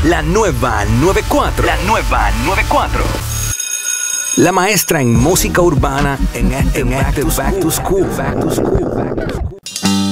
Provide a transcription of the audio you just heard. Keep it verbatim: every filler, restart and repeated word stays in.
La nueva noventa y cuatro. La nueva noventa y cuatro. La maestra en música urbana en, en Active Back to School. Back to School. Back to School.